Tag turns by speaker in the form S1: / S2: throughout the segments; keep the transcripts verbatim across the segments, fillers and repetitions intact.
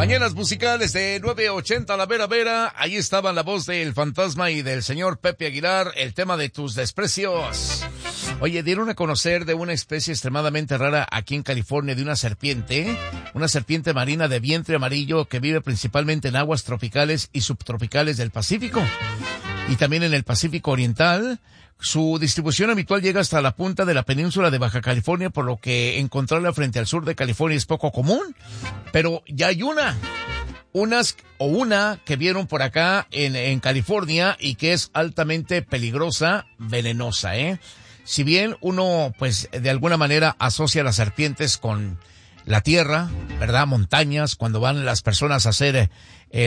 S1: Mañanas musicales de nueve ochenta La Vera Vera. Ahí estaba la voz del fantasma y del señor Pepe Aguilar, el tema de tus desprecios. Oye, dieron a conocer de una especie extremadamente rara aquí en California, de una serpiente, una serpiente marina de vientre amarillo que vive principalmente en aguas tropicales y subtropicales del Pacífico y también en el Pacífico Oriental. Su distribución habitual llega hasta la punta de la península de Baja California, por lo que encontrarla frente al sur de California es poco común. Pero ya hay una, unas o una que vieron por acá en, en California y que es altamente peligrosa, venenosa, ¿eh? Si bien uno, pues, de alguna manera asocia a las serpientes con la tierra, ¿verdad? Montañas, cuando van las personas a hacer el,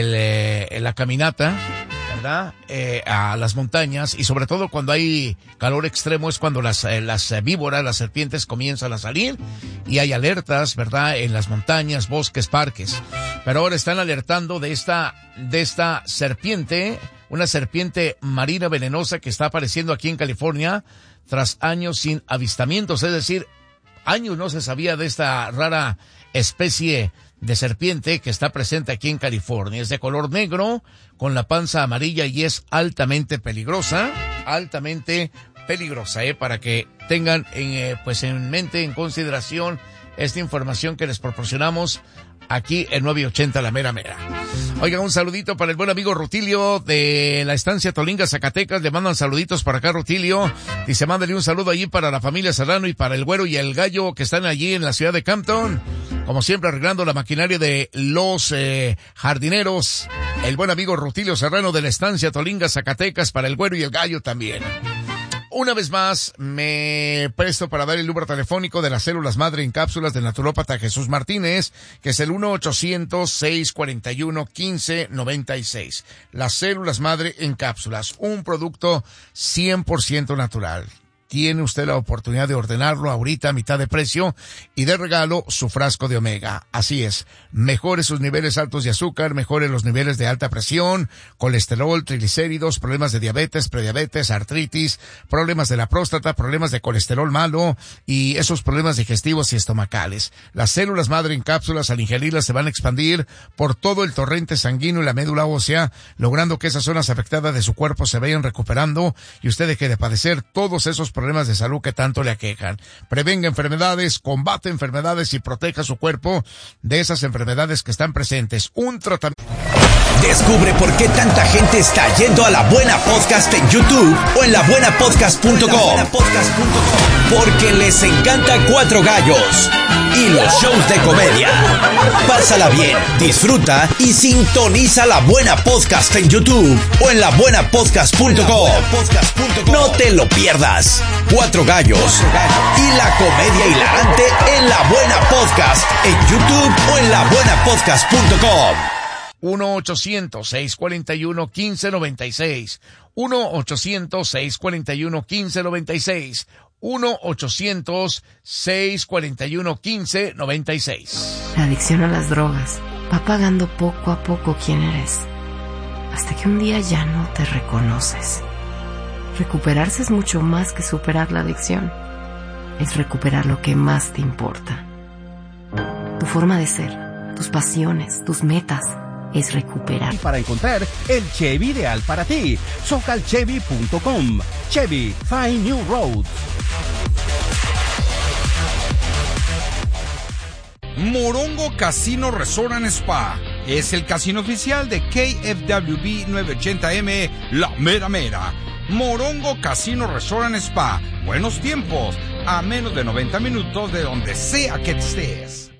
S1: eh, la caminata, ¿verdad? Eh, a las montañas, y sobre todo cuando hay calor extremo es cuando las, eh, las víboras, las serpientes comienzan a salir y hay alertas, ¿verdad? En las montañas, bosques, parques. Pero ahora están alertando de esta, de esta serpiente, una serpiente marina venenosa que está apareciendo aquí en California tras años sin avistamientos, es decir, años no se sabía de esta rara especie de serpiente que está presente aquí en California. Es de color negro, con la panza amarilla y es altamente peligrosa, altamente peligrosa, eh, para que tengan en, eh, pues en mente, en consideración, esta información que les proporcionamos aquí en nueve ochenta La Mera Mera. Oiga, un saludito para el buen amigo Rutilio de la estancia Tolinga, Zacatecas. Le mandan saluditos para acá, Rutilio. Dice, mándale un saludo allí para la familia Serrano y para el Güero y el Gallo que están allí en la ciudad de Campton. Como siempre, arreglando la maquinaria de los eh, jardineros. El buen amigo Rutilio Serrano de la estancia Tolinga, Zacatecas, para el Güero y el Gallo también. Una vez más, me presto para dar el número telefónico de las células madre en cápsulas del naturópata Jesús Martínez, que es el uno ochocientos, seiscientos cuarenta y uno, quince noventa y seis. Las células madre en cápsulas, un producto cien por ciento natural. Tiene usted la oportunidad de ordenarlo ahorita a mitad de precio y de regalo su frasco de omega. Así es, mejore sus niveles altos de azúcar, mejore los niveles de alta presión, colesterol, triglicéridos, problemas de diabetes, prediabetes, artritis, problemas de la próstata, problemas de colesterol malo y esos problemas digestivos y estomacales. Las células madre en cápsulas, al ingerirlas, se van a expandir por todo el torrente sanguíneo y la médula ósea, logrando que esas zonas afectadas de su cuerpo se vayan recuperando y usted deje de padecer todos esos problemas problemas de salud que tanto le aquejan. Prevenga enfermedades, combate enfermedades y proteja su cuerpo de esas enfermedades que están presentes. Un tratamiento.
S2: Descubre por qué tanta gente está yendo a La Buena Podcast en YouTube o en la buena podcast punto com. Porque les encanta Cuatro Gallos y los shows de comedia. Pásala bien, disfruta y sintoniza La Buena Podcast en YouTube o en la buena podcast punto com. No te lo pierdas. Cuatro Gallos y la comedia hilarante en La Buena Podcast en YouTube o en la buena podcast punto com.
S1: uno ochocientos, seiscientos cuarenta y uno, quince noventa y seis. uno ochocientos, seiscientos cuarenta y uno, quince noventa y seis. uno ochocientos, seiscientos cuarenta y uno, quince noventa y seis.
S3: La adicción a las drogas va apagando poco a poco quién eres, hasta que un día ya no te reconoces. Recuperarse es mucho más que superar la adicción. Es recuperar lo que más te importa. Tu forma de ser, tus pasiones, tus metas. Es recuperar.
S4: Y para encontrar el Chevy ideal para ti, socal chevy punto com. Chevy, find new roads.
S5: Morongo Casino Resort and Spa es el casino oficial de K F W B nueve ochenta M, La Mera Mera. Morongo Casino Resort and Spa. Buenos tiempos, a menos de noventa minutos de donde sea que estés.